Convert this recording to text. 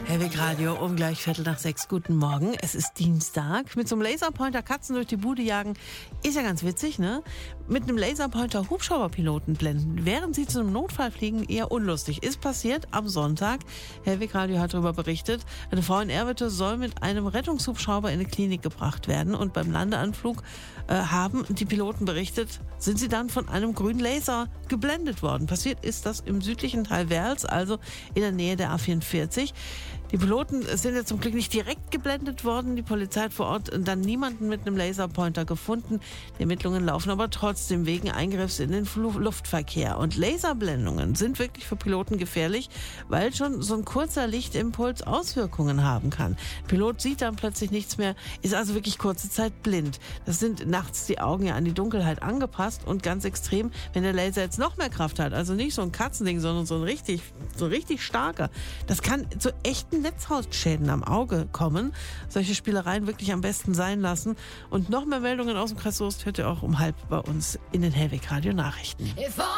Hellwig Radio um gleich 5:45. Guten Morgen. Es ist Dienstag. Mit so einem Laserpointer Katzen durch die Bude jagen ist ja ganz witzig, ne? Mit einem Laserpointer Hubschrauberpiloten blenden, während sie zu einem Notfall fliegen, eher unlustig. Ist passiert am Sonntag. Hellwig Radio hat darüber berichtet. Eine Frau in Erwitte soll mit einem Rettungshubschrauber in eine Klinik gebracht werden und beim Landeanflug haben die Piloten berichtet, sind sie dann von einem grünen Laser geblendet worden. Passiert ist das im südlichen Teil Werls, also in der Nähe der A44. Die Piloten sind jetzt zum Glück nicht direkt geblendet worden. Die Polizei hat vor Ort dann niemanden mit einem Laserpointer gefunden. Die Ermittlungen laufen aber trotzdem wegen Eingriffs in den Luftverkehr. Und Laserblendungen sind wirklich für Piloten gefährlich, weil schon so ein kurzer Lichtimpuls Auswirkungen haben kann. Der Pilot sieht dann plötzlich nichts mehr, ist also wirklich kurze Zeit blind. Das sind nachts die Augen ja an die Dunkelheit angepasst und ganz extrem, wenn der Laser jetzt noch mehr Kraft hat. Also nicht so ein Katzending, sondern so ein richtig starker. Das kann zu echten Netzhautschäden am Auge kommen. Solche Spielereien wirklich am besten sein lassen. Und noch mehr Meldungen aus dem Kreis Soest hört ihr auch um 12:30 bei uns in den Hellwig Radio Nachrichten.